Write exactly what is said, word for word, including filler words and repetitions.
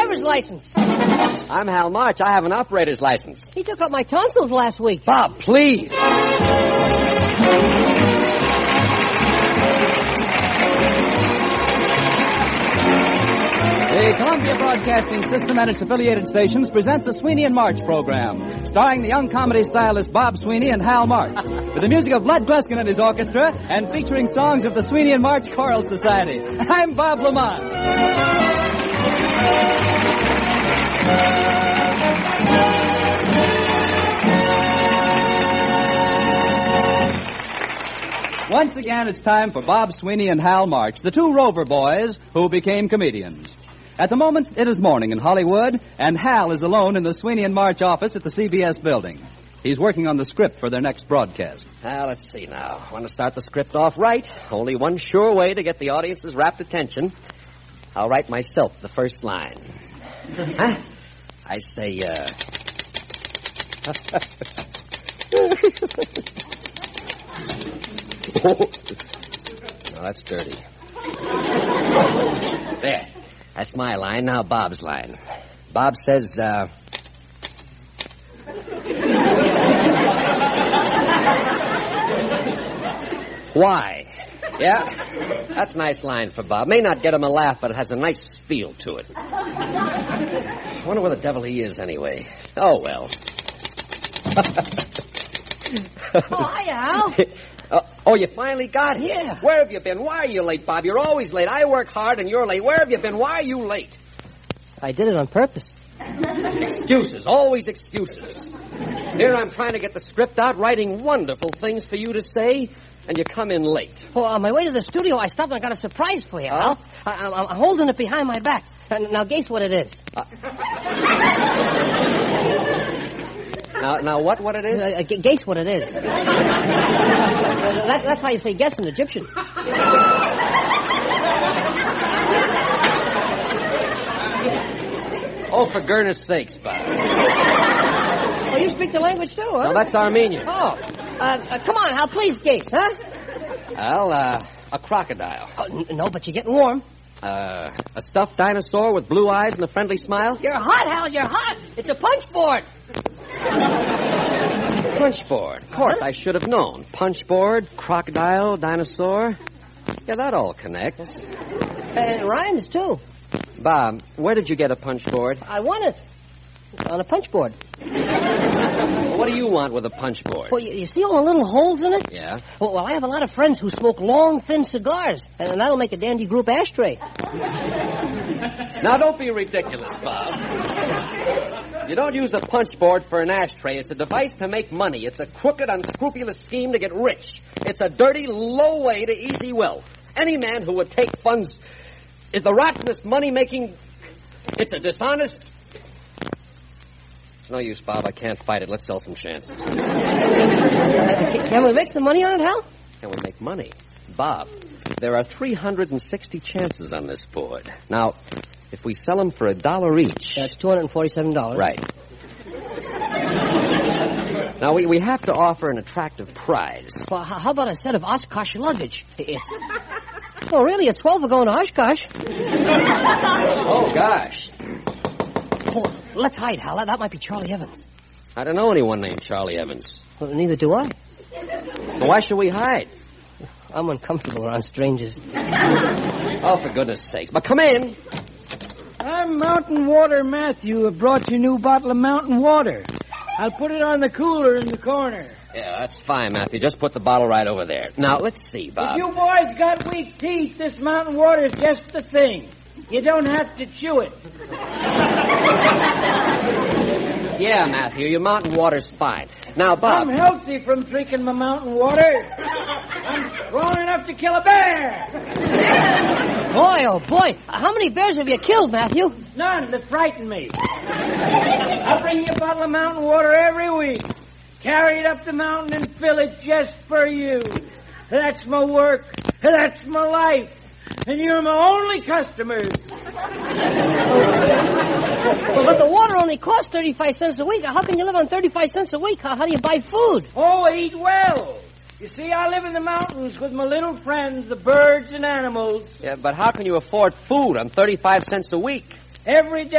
driver's license. I'm Hal March. I have an operator's license. He took out my tonsils last week. Bob, please. The Columbia Broadcasting System and its affiliated stations present the Sweeney and March program, starring the young comedy stylist Bob Sweeney and Hal March, with the music of Lud Gluskin and his orchestra, and featuring songs of the Sweeney and March Choral Society. I'm Bob Lamont. Once again, it's time for Bob Sweeney and Hal March, the two Rover boys who became comedians. At the moment, it is morning in Hollywood, and Hal is alone in the Sweeney and March office at the C B S building. He's working on the script for their next broadcast. Now, let's see now. I want to start the script off right. Only one sure way to get the audience's rapt attention. I'll write myself the first line. Huh? I say, uh... No, that's dirty. There. That's my line. Now Bob's line. Bob says, uh... Why? Yeah? That's a nice line for Bob. May not get him a laugh, but it has a nice feel to it. I wonder where the devil he is, anyway. Oh, well. Oh, hiya, Hal. Uh, oh, you finally got here? Yeah. Where have you been? Why are you late, Bob? You're always late. I work hard and you're late. Where have you been? Why are you late? I did it on purpose. Excuses. Always excuses. Here I'm trying to get the script out, writing wonderful things for you to say, and you come in late. Well, on my way to the studio, I stopped and I got a surprise for you, Huh? Hal. I, I'm, I'm holding it behind my back. Uh, Now, guess what it is. Uh, now, now, what, what it is? Uh, gu- guess what it is. Uh, that, that's how you say guess in Egyptian. Oh, for goodness sakes, Bob. Oh, you speak the language, too, huh? No, that's Armenian. Oh. Uh, uh, come on, Hal, please guess, huh? Well, uh, a crocodile. Oh, n- no, but you're getting warm. Uh, a stuffed dinosaur with blue eyes and a friendly smile? You're hot, Hal, you're hot. It's a punch board. Punch board. Of course, Huh? I should have known. Punch board, crocodile, dinosaur. Yeah, that all connects. And it rhymes, too. Bob, where did you get a punch board? I won it. On a punch board. What do you want with a punch board? Well, you, you see all the little holes in it? Yeah? Well, well, I have a lot of friends who smoke long, thin cigars, and that'll make a dandy group ashtray. Now, don't be ridiculous, Bob. You don't use a punch board for an ashtray. It's a device to make money. It's a crooked, unscrupulous scheme to get rich. It's a dirty, low way to easy wealth. Any man who would take funds is the rottenest money-making... It's a dishonest... It's no use, Bob. I can't fight it. Let's sell some chances. Uh, can, can we make some money on it, Hal? Can we make money? Bob, there are three hundred sixty chances on this board. Now, if we sell them for a dollar each... That's two hundred forty-seven dollars. Right. Now, we, we have to offer an attractive prize. Well, h- how about a set of Oshkosh luggage? It's... Well, really, it's twelve for going to Oshkosh. Oh, gosh. Oh, let's hide, Hal. That, that might be Charlie Evans. I don't know anyone named Charlie Evans. Well, neither do I. Well, why should we hide? I'm uncomfortable around strangers. Oh, for goodness sakes. But come in. I'm Mountain Water Matthew. I brought you a new bottle of Mountain Water. I'll put it on the cooler in the corner. Yeah, that's fine, Matthew. Just put the bottle right over there. Now, let's see, Bob. If you boys got weak teeth, this Mountain Water is just the thing. You don't have to chew it. Yeah, Matthew, your mountain water's fine. Now, Bob... I'm healthy from drinking my Mountain Water. I'm strong enough to kill a bear. Boy, oh, boy. How many bears have you killed, Matthew? None that frighten me. I bring you a bottle of Mountain Water every week. Carry it up the mountain and fill it just for you. That's my work. That's my life. And you're my only customers. Well, but the water only costs thirty-five cents a week. How can you live on thirty-five cents a week? How, how do you buy food? Oh, I eat well. You see, I live in the mountains with my little friends, the birds and animals. Yeah, but how can you afford food on thirty-five cents a week? Every day